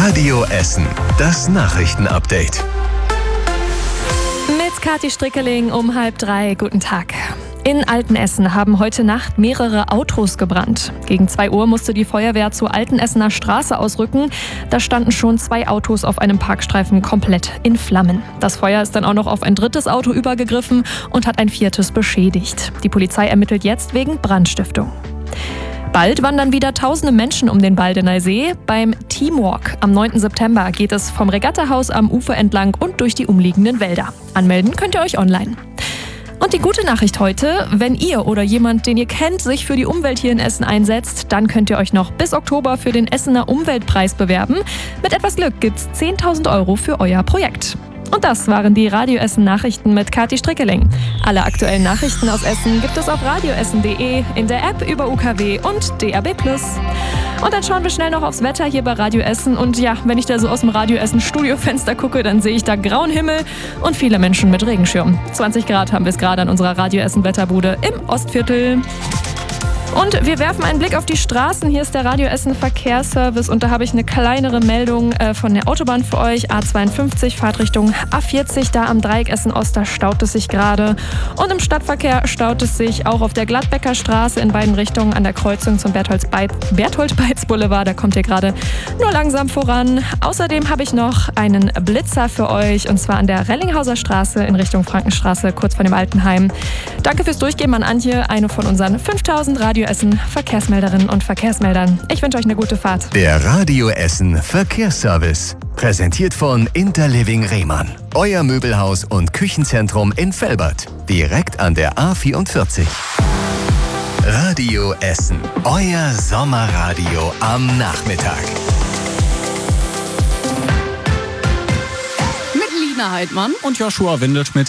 Radio Essen, das Nachrichtenupdate. Mit Kathi Strickeling um 2:30. Guten Tag. In Altenessen haben heute Nacht mehrere Autos gebrannt. Gegen 2 Uhr musste die Feuerwehr zur Altenessener Straße ausrücken. Da standen schon 2 Autos auf einem Parkstreifen komplett in Flammen. Das Feuer ist dann auch noch auf ein 3. Auto übergegriffen und hat ein 4. beschädigt. Die Polizei ermittelt jetzt wegen Brandstiftung. Bald wandern wieder tausende Menschen um den Baldener See. Beim Teamwalk am 9. September geht es vom Regattahaus am Ufer entlang und durch die umliegenden Wälder. Anmelden könnt ihr euch online. Und die gute Nachricht heute: Wenn ihr oder jemand, den ihr kennt, sich für die Umwelt hier in Essen einsetzt, dann könnt ihr euch noch bis Oktober für den Essener Umweltpreis bewerben. Mit etwas Glück gibt's 10.000 € für euer Projekt. Und das waren die Radio Essen Nachrichten mit Kathi Strickeling. Alle aktuellen Nachrichten aus Essen gibt es auf radioessen.de, in der App über UKW und DAB+. Und dann schauen wir schnell noch aufs Wetter hier bei Radio Essen. Und ja, wenn ich da so aus dem Radio Essen Studiofenster gucke, dann sehe ich da grauen Himmel und viele Menschen mit Regenschirm. 20 Grad haben wir es gerade an unserer Radio Essen Wetterbude im Ostviertel. Und wir werfen einen Blick auf die Straßen. Hier ist der Radio Essen Verkehrsservice und da habe ich eine kleinere Meldung von der Autobahn für euch. A52, Fahrtrichtung A40, da am Dreieck Essen-Ost, da staut es sich gerade. Und im Stadtverkehr staut es sich auch auf der Gladbecker Straße in beiden Richtungen an der Kreuzung zum Berthold-Beitz Boulevard. Da kommt ihr gerade nur langsam voran. Außerdem habe ich noch einen Blitzer für euch und zwar an der Rellinghauser Straße in Richtung Frankenstraße, kurz vor dem Altenheim. Danke fürs Durchgeben an Antje, eine von unseren 5000 Radio Essen Verkehrsmelderinnen und Verkehrsmeldern. Ich wünsche euch eine gute Fahrt. Der Radio Essen Verkehrsservice. Präsentiert von Interliving Rehmann. Euer Möbelhaus und Küchenzentrum in Velbert. Direkt an der A44. Radio Essen. Euer Sommerradio am Nachmittag. Mit Lina Heidmann und Joshua Windelschmidt.